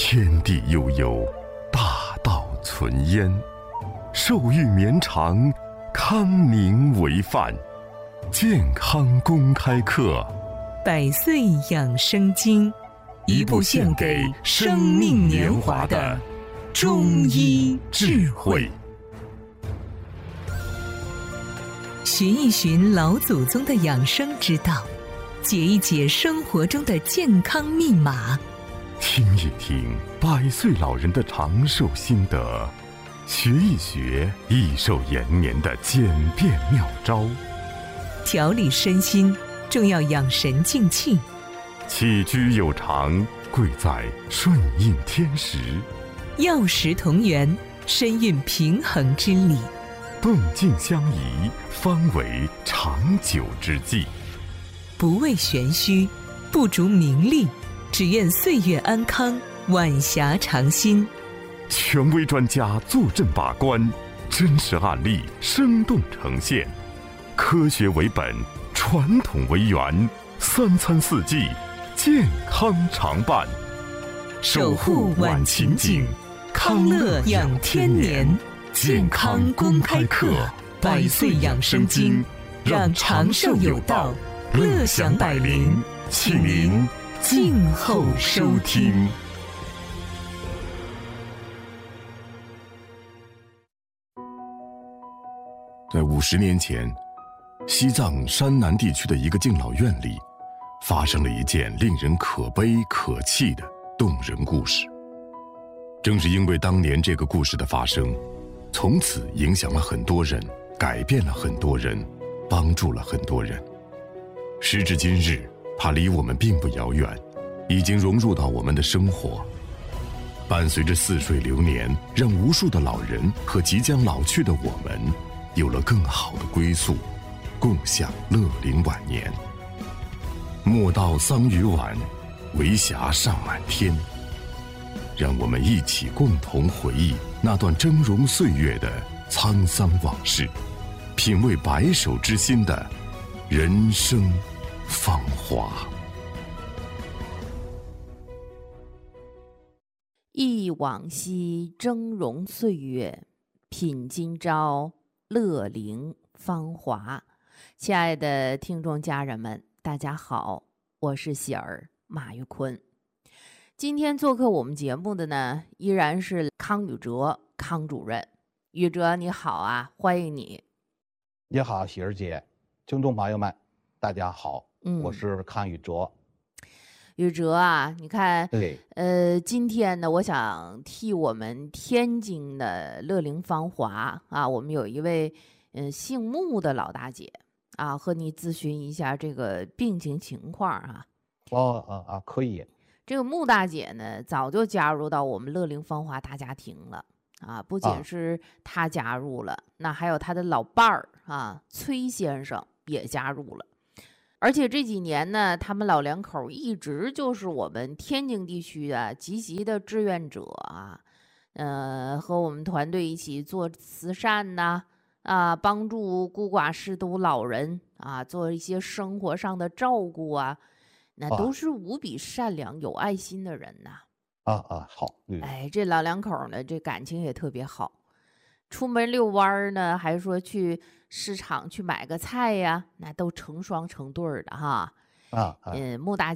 天地悠悠，大道存焉。寿育绵长，康宁为范。健康公开课， 百岁养生经，一部献给生命年华的中医智慧。寻一寻老祖宗的养生之道，解一解生活中的健康密码， 听一听100岁老人的长寿心得，学一学益寿延年的简便妙招。 调理身心，重要养神静气。 起居有常，贵在顺应天时。 药食同源，身运平衡之理。 动静相宜，方为长久之计。 不为玄虚，不逐名利，只愿岁月安康，晚霞长新。 权威专家坐镇把关，真实案例生动呈现。科学为本，传统为源，3餐4季，健康常伴。 守护晚晴景，康乐养天年。健康公开课，100岁养生经，让长寿有道，乐享百龄，请您静候收听。 在50年前，西藏山南地区的一个敬老院里，发生了一件令人可悲可泣的动人故事。正是因为当年这个故事的发生，从此影响了很多人，改变了很多人，帮助了很多人。时至今日，它离我们并不遥远，已经融入到我们的生活。伴随着似水流年，让无数的老人和即将老去的我们有了更好的归宿，共享乐龄晚年。莫道桑榆晚，为霞尚满天。让我们一起共同回忆那段峥嵘岁月的沧桑往事，品味白首之心的人生芳华。 忆往昔峥嵘岁月，品今朝乐龄芳华。亲爱的听众家人们，大家好，我是喜儿马玉坤。今天做客我们节目的呢，依然是康宇哲康主任。宇哲你好啊，欢迎你。 你好，喜儿姐，听众朋友们，大家好，我是康宇哲。 宇哲啊，你看， 对， 今天呢，我想替我们天津的乐龄芳华啊，我们有一位姓穆的老大姐啊，和你咨询一下这个病情情况啊。 可以。 这个穆大姐呢，早就加入到我们乐龄芳华大家庭了啊！不仅是她加入了，那还有她的老伴儿啊，崔先生也加入了。而且这几年呢，他们老两口一直就是我们天津地区的积极的志愿者啊，和我们团队一起做慈善呐，帮助孤寡失独老人啊，做一些生活上的照顾啊。那都是无比善良有爱心的人呐。 好。 哎，这老两口呢，这感情也特别好。出门遛弯呢，还说去市场去买个菜呀，那都成双成对的哈。穆大